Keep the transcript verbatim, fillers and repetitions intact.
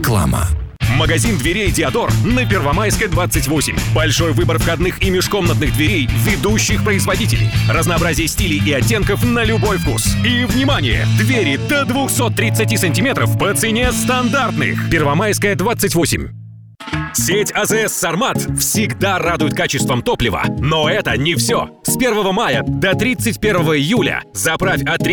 Реклама. Магазин дверей «Диодор» на Первомайской, двадцать восемь. Большой выбор входных и межкомнатных дверей ведущих производителей. Разнообразие стилей и оттенков на любой вкус. И, внимание! Двери до двухсот тридцати сантиметров по цене стандартных. Первомайская, двадцать восемь. Сеть АЗС «Сармат» всегда радует качеством топлива. Но это не все. С первого мая до тридцать первого июля заправь от